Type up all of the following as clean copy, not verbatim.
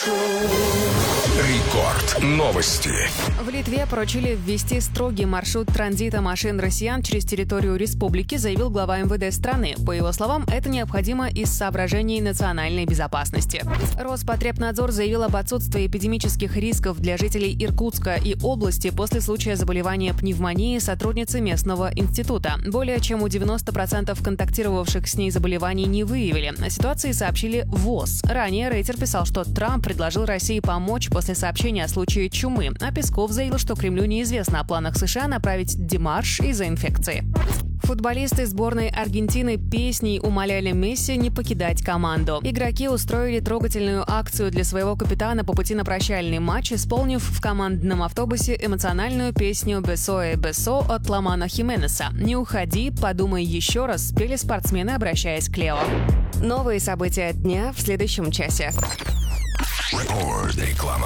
Рекорд. Новости. В Литве поручили ввести строгий маршрут транзита машин россиян через территорию республики, заявил глава МВД страны. По его словам, это необходимо из соображений национальной безопасности. Роспотребнадзор заявил об отсутствии эпидемических рисков для жителей Иркутска и области после случая заболевания пневмонии сотрудницы местного института. Более чем у 90% контактировавших с ней заболеваний не выявили. О ситуации сообщили ВОЗ. Ранее Рейтер писал, что Трамп предложил России помочь после сообщения о случае чумы, а Песков заявил, что Кремлю неизвестно о планах США направить демарш из-за инфекции. Футболисты сборной Аргентины песней умоляли Месси не покидать команду. Игроки устроили трогательную акцию для своего капитана по пути на прощальный матч, исполнив в командном автобусе эмоциональную песню «Бесо Бесо» от Ламана Хименеса. «Не уходи, подумай еще раз», спели спортсмены, обращаясь к Лео. Новые события дня в следующем часе. Реклама.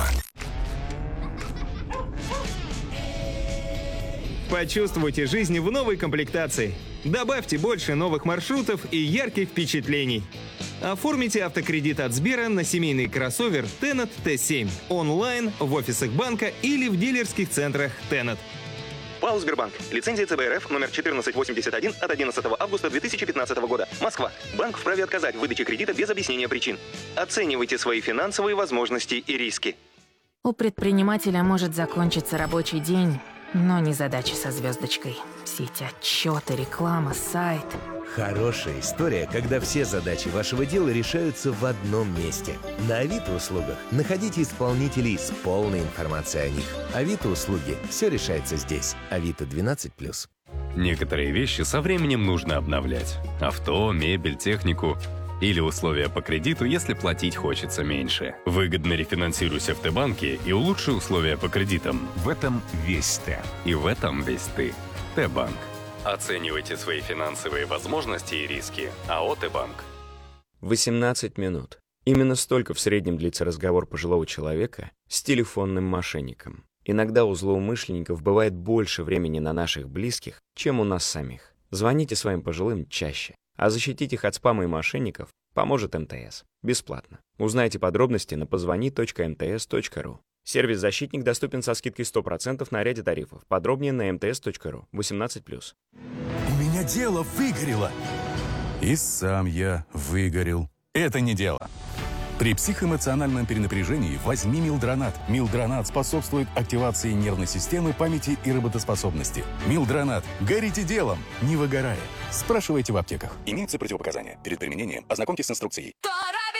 Почувствуйте жизнь в новой комплектации. Добавьте больше новых маршрутов и ярких впечатлений. Оформите автокредит от Сбера на семейный кроссовер Tennet T7 онлайн, в офисах банка или в дилерских центрах Tennet. ПАО «Сбербанк». Лицензия ЦБ РФ номер 1481 от 11 августа 2015 года. Москва. Банк вправе отказать в выдаче кредита без объяснения причин. Оценивайте свои финансовые возможности и риски. У предпринимателя может закончиться рабочий день, но не задачи со звездочкой. Все эти отчеты, реклама, сайт. Хорошая история, когда все задачи вашего дела решаются в одном месте. На Авито-услугах находите исполнителей с полной информацией о них. Авито-услуги. Все решается здесь. Авито 12+. Некоторые вещи со временем нужно обновлять. Авто, мебель, технику. Или условия по кредиту, если платить хочется меньше. Выгодно рефинансируйся в Т-банке и улучши условия по кредитам. В этом весь Т. И в этом весь ты. Т-банк. Оценивайте свои финансовые возможности и риски. АО «Т-банк». 18 минут. Именно столько в среднем длится разговор пожилого человека с телефонным мошенником. Иногда у злоумышленников бывает больше времени на наших близких, чем у нас самих. Звоните своим пожилым чаще. А защитить их от спама и мошенников поможет МТС. Бесплатно. Узнайте подробности на позвони.mts.ru. Сервис «Защитник» доступен со скидкой 100% на ряде тарифов. Подробнее на mts.ru. 18+. У меня дело выгорело. И сам я выгорел. Это не дело. При психоэмоциональном перенапряжении возьми Милдронат. Милдронат способствует активации нервной системы, памяти и работоспособности. Милдронат. Горите делом, не выгорая. Спрашивайте в аптеках. Имеются противопоказания. Перед применением ознакомьтесь с инструкцией.